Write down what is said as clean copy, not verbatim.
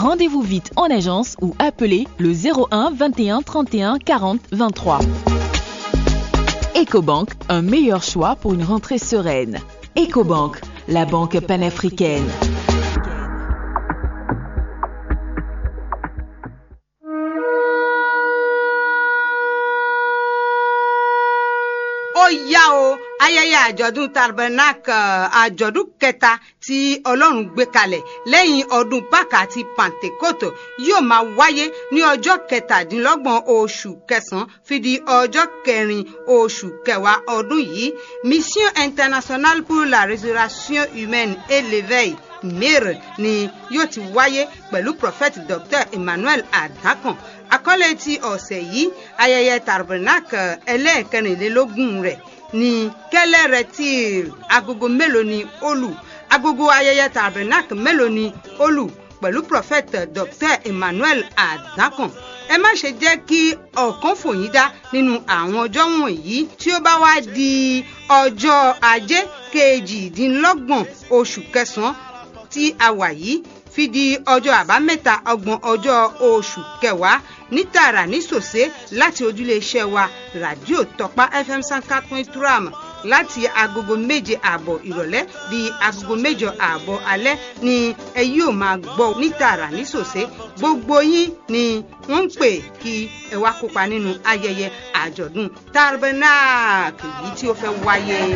Rendez-vous vite en agence ou appelez le 01 21 31 40 23. Ecobank, un meilleur choix pour une rentrée sereine. Ecobank, la banque panafricaine. Ó yá o, ayẹyẹ àjọ̀dún Tabernacle àjọ̀dún kẹta tí Ọlọ́run gbé kalẹ̀ lẹ́yìn ọdún Pákà àti Pentecote yóò máa wáyé ní ọjọ́ 17 oṣù kẹsàn-án fi di ọjọ́ 4 oṣù kẹwàá ọdún yìí. Mission Internationale pour la Résurrection Humaine et l'Éveil MIR ni yóò ti wáyé pẹ̀lú prophète Dr. Emmanuel Adakan. Àkọlé ti ọ̀sẹ̀ yìí ayẹyẹ Tabernacle ẹlẹ́ẹ̀kẹrìnlélógún rẹ̀ ní kẹ́lẹ́ retire agogo mélòó ni ó lù, agogo ayẹyẹ Tabernacle mélòó ni ó lù pẹ̀lú prophète Dr. Emmanuel Adakan. Ẹ má ṣe jẹ́ kí ọ̀kan fò yín dá nínú àwọn ọjọ́ wọ̀nyí tí ó bá wá di ọjọ́ Ajé 28 oṣù kẹsàn-án tí a wà yìí fi di ọjọ́ àbámẹ́ta 30 ọjọ́ oṣù kẹwàá ní tààrà ní sòsé láti ojúlé iṣẹ́ wa rádíò Tọ́pá FM 104.3 láti agogo 7:30 ìrọ̀lẹ́ di agogo 8:30 alẹ́ ni ẹ yóò máa gbọ́ ní tààrà ní sòsé. Gbogbo yín ni wọ́n ń pè kí ẹ wá kópa nínú ayẹyẹ àjọ̀dún Tabernacle yìí tí ó fẹ́ wáyé.